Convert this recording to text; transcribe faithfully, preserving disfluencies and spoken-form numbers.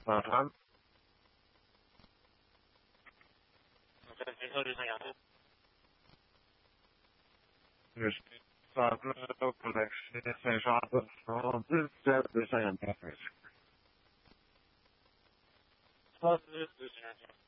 Aham. Just thought no connection is out of all this that is antithesis.